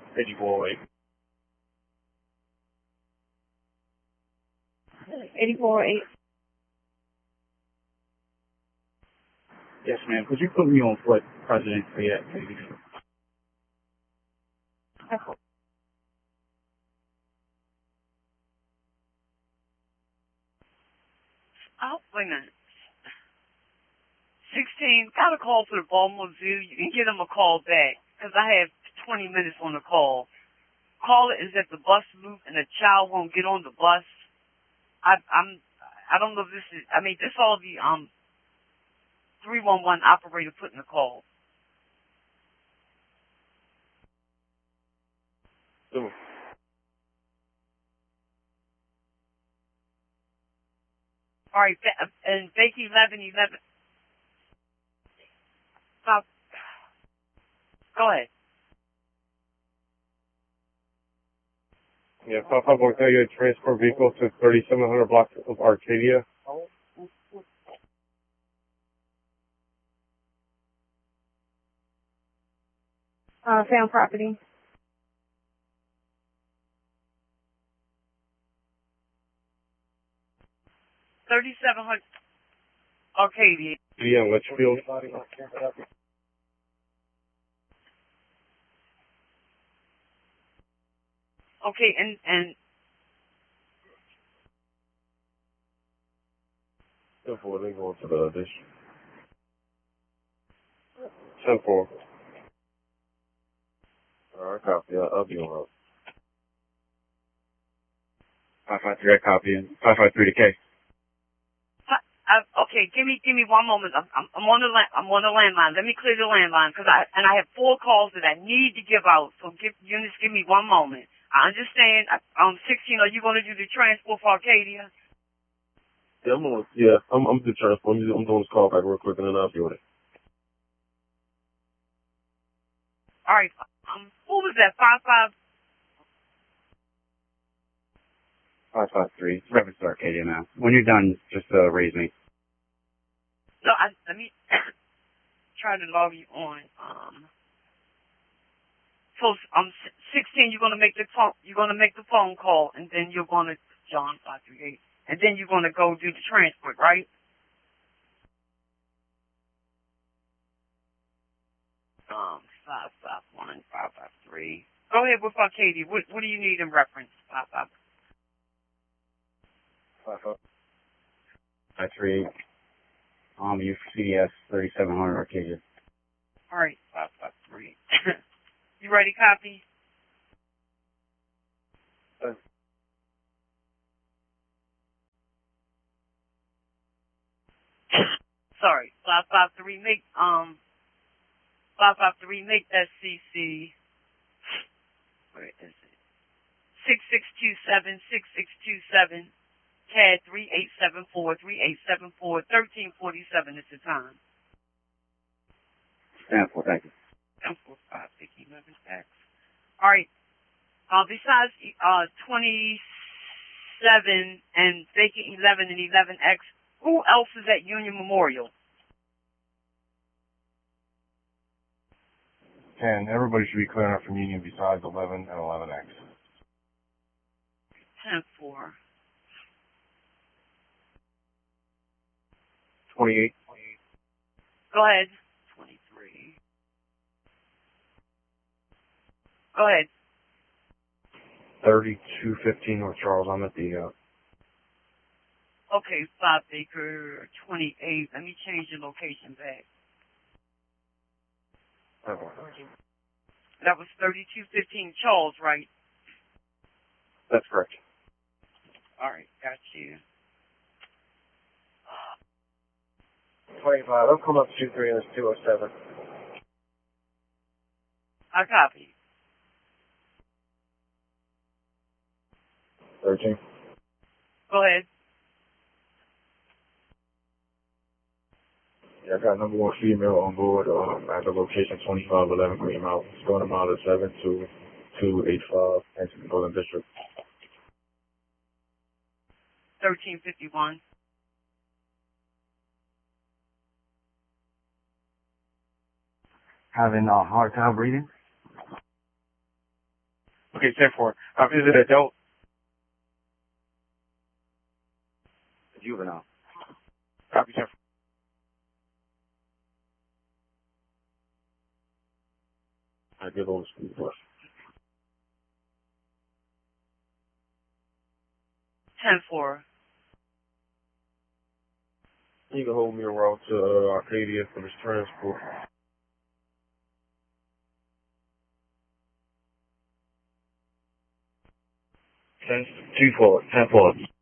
8408. 8408. Yes, ma'am. Could you put me on foot, President Fayette, please? Oh, wait a minute. 16, got a call for the Baltimore Zoo. You can give them a call back, because I have 20 minutes on the call. Caller is at the bus loop, and the child won't get on the bus. I don't know if this is, this all the, 311 operator put in the call. Sure. All right, and Bakey 1111. Stop. Go ahead. Yeah, 5513, transport vehicle to 3700 blocks of Arcadia. Found property. $3,700. Arcadia. Yeah, Litchfield. Okay, and 10-4, they go to the dish. 10-4. Alright, copy. I'll be on route. 553, I copy. 553 to K. Okay, give me 1 moment. I'm on the landline. Let me clear the landline because I have 4 calls that I need to give out. So give me 1 moment. I understand. 16. Are you going to do the transport for Arcadia? Yeah, I'm the transport. I'm doing this call back real quick and then I'll be on it. All right. Who was that? 553. Reference to Arcadia now. When you're done, just raise me. No, let me try to log you on. So 16. You're gonna make the phone call, and then you're gonna John 538, and then you're gonna go do the transport, right? Um, 551, 553. Go ahead with Arcadia. What do you need in reference? 538. UCS 3700 Arcadia. All right, 553. You ready? Copy. Sorry, 553. Make 553. Make that CC. Where is it? 6627 6627. CAD 3874 1347 is the time. Stand for, thank you. 1045 Vicky 11X. All right. Besides 27 and vacant 11 and 11X, who else is at Union Memorial? And everybody should be clearing up from Union besides 11 and 11X. 10-4. 28. Go ahead. 23. Go ahead. 3215 North Charles. I'm at the, Okay, 5 Baker 28. Let me change the location back. That was 3215 Charles, right? That's correct. All right, got you. 25. I'll come up to 23 and it's 207. I copy. 13. Go ahead. Yeah, I got number 1 female on board at the location 2511 Green Mountain. It's going about 72285 into the Golden District. 1351. Having a hard time breathing? Okay, 10-4. Is it adult? Juvenile. Copy, 10-4. I get on the school bus. 10-4. You can hold me en route to Arcadia for this transport. 10-4. 10-4.